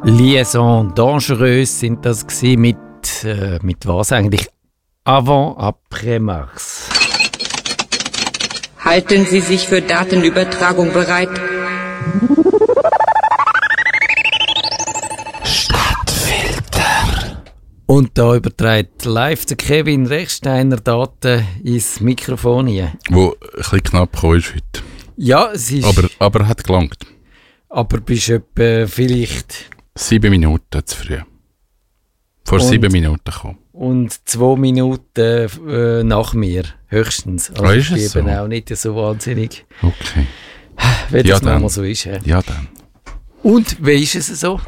Liaison dangereuse sind das gewesen mit was eigentlich? Avant, après Mars. Halten Sie sich für Datenübertragung bereit? Stadtfilter. Und da überträgt live der Kevin Rechsteiner Daten ins Mikrofon hier. Wo ein bisschen knapp gekommen ist heute. Ja, es ist... Aber hat gelangt. Aber bist etwa vielleicht... 7 Minuten zu früh. Vor 7 Minuten gekommen. Und 2 Minuten nach mir, höchstens. Also ist es ich bin so? auch nicht so wahnsinnig. Okay. Wenn das dann. manchmal so ist. Ja, dann. Und wie ist es so?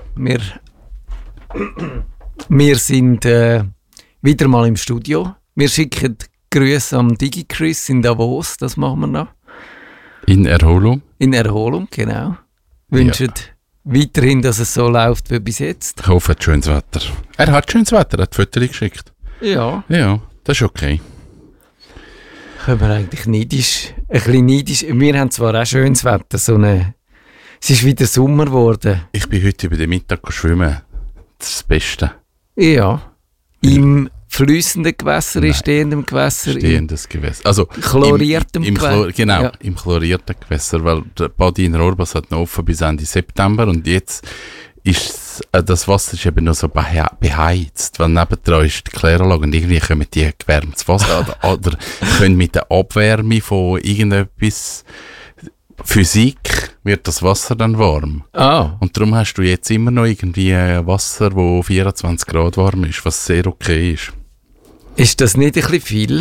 Wir sind wieder mal im Studio. Wir schicken Grüße am DigiChris in Davos, das machen wir noch. In Erholung. In Erholung, genau. Wünschen weiterhin, dass es so läuft wie bis jetzt. Ich hoffe, er hat schönes Wetter. Er hat schönes Wetter, er hat Fotos geschickt. Ja. Ja, das ist okay. Können wir eigentlich ein bisschen neidisch. Wir haben zwar auch schönes Wetter, es ist wieder Sommer geworden. Ich bin heute über den Mittag schwimmen. Das ist das Beste. Ja. Im fließenden Gewässer, in stehendem Gewässer. Stehendes Gewässer. Also chloriertem Gewässer. Genau, ja. im chlorierten Gewässer, weil der Badi in Rorbas hat noch offen bis Ende September und jetzt ist das Wasser ist eben noch so beheizt, weil nebendran ist die Kläranlage und irgendwie kommen die gewärmtes Wasser oder können mit der Abwärme von irgendetwas Physik wird das Wasser dann warm. Ah. Und darum hast du jetzt immer noch irgendwie Wasser, wo 24 Grad warm ist, was sehr okay ist. Ist das nicht ein bisschen viel?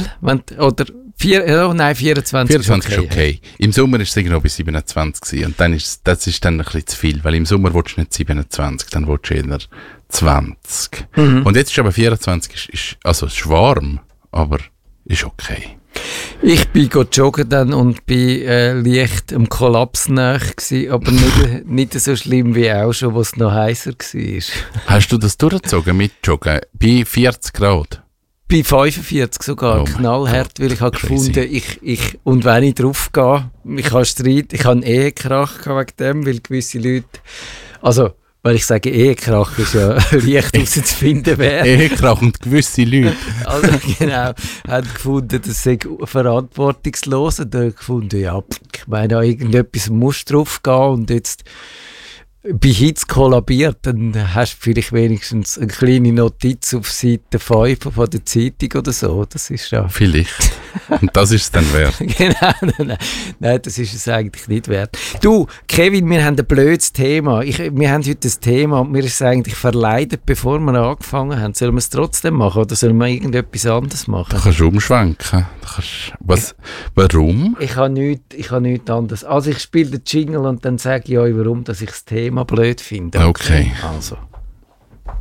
24 ist okay. Im Sommer war es noch bis 27 gewesen. Und dann das ist dann ein bisschen zu viel, weil im Sommer willst du nicht 27, dann willst du eher 20. Mhm. Und jetzt ist aber 24, es ist warm, aber ist okay. Ich bin joggen dann und bin leicht am Kollaps nahe gewesen, aber nicht so schlimm wie auch schon, wo es noch heißer war. Hast du das durchgezogen mit Joggen? Bei 40 Grad? Bei 45 sogar, knallhart, weil ich habe gefunden, und wenn ich drauf gehe, ich habe Streit, ich habe einen Ehekrach wegen dem, weil gewisse Leute, also, wenn ich sage Ehekrach, ist ja leicht herauszufinden, wer. Ehekrach und gewisse Leute. Also, genau, haben gefunden, das sei verantwortungslos, und haben gefunden, ja, ich meine, irgendetwas muss drauf gehen, und jetzt, bei Hitze kollabiert, dann hast du vielleicht wenigstens eine kleine Notiz auf Seite 5 von der Zeitung oder so. Das ist ja... Vielleicht. Und das ist es dann wert. Genau, nein, das ist es eigentlich nicht wert. Du, Kevin, wir haben ein blödes Thema. Wir haben heute ein Thema und mir ist es eigentlich verleidet, bevor wir angefangen haben. Sollen wir es trotzdem machen oder sollen wir irgendetwas anderes machen? Du kannst umschwenken. Warum? Ich habe nichts anderes. Also ich spiele den Jingle und dann sage ich euch, warum dass ich das Thema blöd finde. Okay. Also.